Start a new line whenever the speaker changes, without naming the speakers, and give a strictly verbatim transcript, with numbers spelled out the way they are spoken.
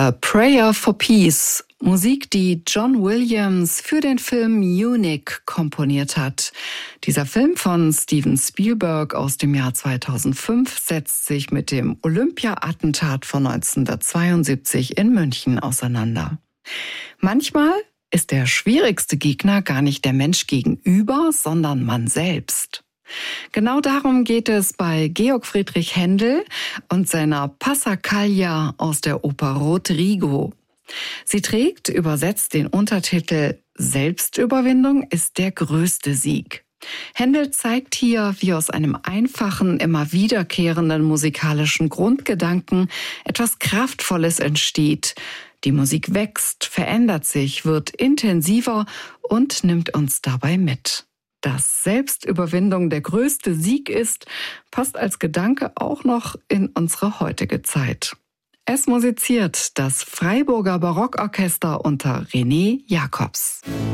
A Prayer for Peace, Musik, die John Williams für den Film Munich komponiert hat. Dieser Film von Steven Spielberg aus dem Jahr zweitausendfünf setzt sich mit dem Olympia-Attentat von neunzehnhundertzweiundsiebzig in München auseinander. Manchmal ist der schwierigste Gegner gar nicht der Mensch gegenüber, sondern man selbst. Genau darum geht es bei Georg Friedrich Händel und seiner Passacaglia aus der Oper Rodrigo. Sie trägt übersetzt den Untertitel Selbstüberwindung ist der größte Sieg. Händel zeigt hier, wie aus einem einfachen, immer wiederkehrenden musikalischen Grundgedanken etwas Kraftvolles entsteht. Die Musik wächst, verändert sich, wird intensiver und nimmt uns dabei mit. Dass Selbstüberwindung der größte Sieg ist, passt als Gedanke auch noch in unsere heutige Zeit. Es musiziert das Freiburger Barockorchester unter René Jacobs.